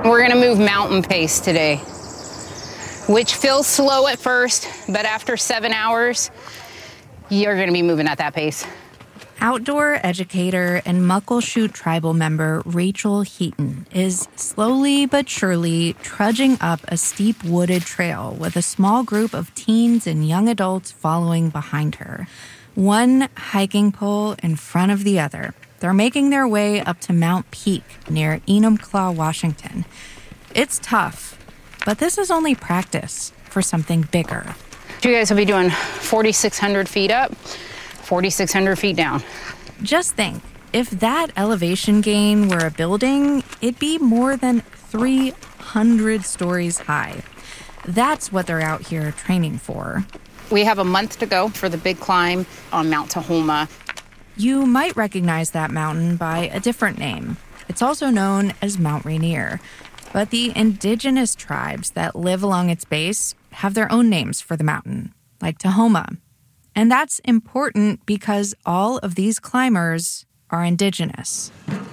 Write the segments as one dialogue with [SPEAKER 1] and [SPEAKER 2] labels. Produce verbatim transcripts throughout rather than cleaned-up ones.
[SPEAKER 1] We're gonna move mountain pace today, which feels slow at first, but after seven hours, you're gonna be moving at that pace.
[SPEAKER 2] Outdoor educator and Muckleshoot tribal member Rachel Heaton is slowly but surely trudging up a steep wooded trail with a small group of teens and young adults following behind her, one hiking pole in front of the other. They're making their way up to Mount Peak near Enumclaw, Washington. It's tough, but this is only practice for something bigger.
[SPEAKER 1] You guys will be doing forty-six hundred feet up, forty-six hundred feet down.
[SPEAKER 2] Just think, if that elevation gain were a building, it'd be more than three hundred stories high. That's what they're out here training for.
[SPEAKER 1] We have a month to go for the big climb on Mount Tahoma.
[SPEAKER 2] You might recognize that mountain by a different name. It's also known as Mount Rainier. But the indigenous tribes that live along its base have their own names for the mountain, like Tahoma. And that's important because all of these climbers are indigenous.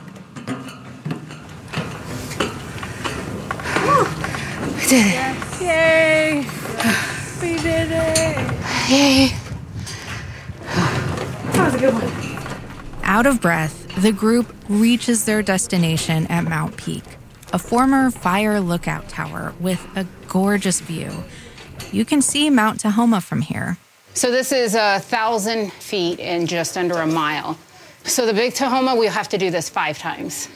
[SPEAKER 1] We did it.
[SPEAKER 3] Yes. Yay! We did it!
[SPEAKER 1] Yay!
[SPEAKER 3] That was a good one.
[SPEAKER 2] Out of breath, the group reaches their destination at Mount Peak, a former fire lookout tower with a gorgeous view. You can see Mount Tahoma from here.
[SPEAKER 1] So this is a thousand feet in just under a mile. So the big Tahoma, we'll have to do this five times.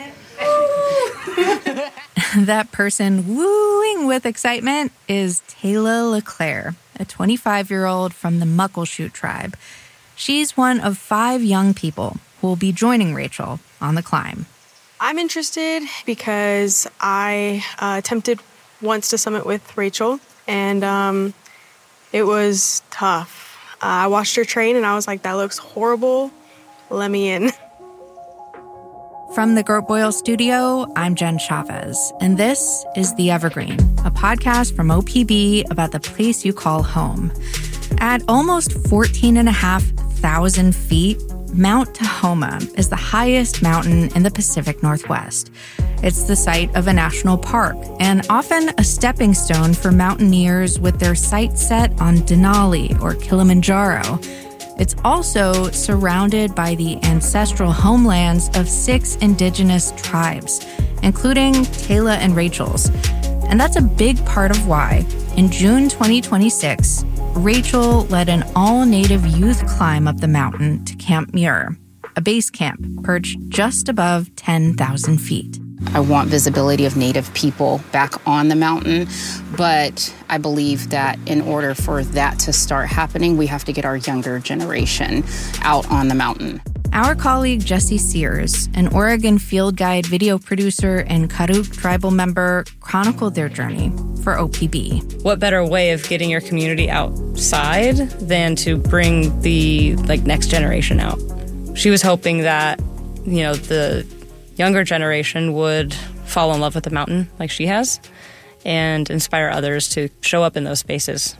[SPEAKER 2] That person wooing with excitement is Taylor LeClaire, a twenty-five-year-old from the Muckleshoot tribe. She's one of five young people who will be joining Rachel on the climb.
[SPEAKER 3] I'm interested because I uh, attempted once to summit with Rachel, and um, it was tough. Uh, I watched her train, and I was like, that looks horrible. Let me in.
[SPEAKER 2] From the Gert Boyle studio, I'm Jen Chavez, and this is The Evergreen, a podcast from O P B about the place you call home. At almost fourteen and a half thousand feet, Mount Tahoma is the highest mountain in the Pacific Northwest. It's the site of a national park and often a stepping stone for mountaineers with their sights set on Denali or Kilimanjaro. It's also surrounded by the ancestral homelands of six indigenous tribes, including Taylor and Rachel's. And that's a big part of why, in June twenty twenty-six, Rachel led an all-native youth climb up the mountain to Camp Muir, a base camp perched just above ten thousand feet.
[SPEAKER 1] I want visibility of Native people back on the mountain, but I believe that in order for that to start happening, we have to get our younger generation out on the mountain.
[SPEAKER 2] Our colleague Jesse Sears, an Oregon Field Guide video producer and Karuk tribal member, chronicled their journey for O P B.
[SPEAKER 4] What better way of getting your community outside than to bring the like next generation out? She was hoping that, you know, the younger generation would fall in love with the mountain like she has and inspire others to show up in those spaces.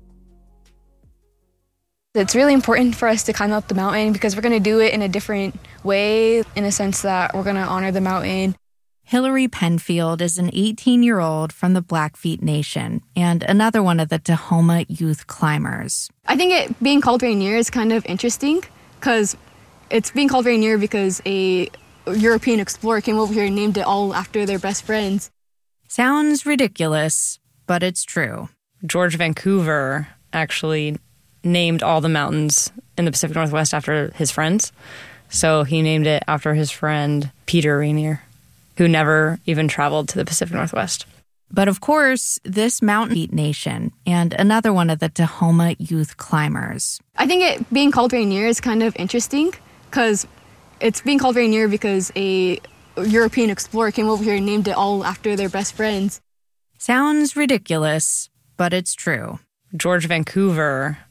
[SPEAKER 5] It's really important for us to climb up the mountain because we're going to do it in a different way, in a sense that we're going to honor the mountain.
[SPEAKER 2] Hillary Penfield is an eighteen-year-old from the Blackfeet Nation and another one of the Tahoma youth climbers.
[SPEAKER 5] I think it being called Rainier is kind of interesting because it's being called Rainier because a European explorer came over here and named it all after their best friends.
[SPEAKER 2] Sounds ridiculous, but it's true.
[SPEAKER 4] George Vancouver actually named all the mountains in the Pacific Northwest after his friends. So he named it after his friend Peter Rainier, who never even traveled to the Pacific Northwest.
[SPEAKER 2] But of course, this Mountain Nation and another one of the Tahoma youth climbers.
[SPEAKER 5] I think it being called Rainier is kind of interesting because it's being called Rainier because a European explorer came over here and named it all after their best friends.
[SPEAKER 2] Sounds ridiculous, but it's true.
[SPEAKER 4] George Vancouver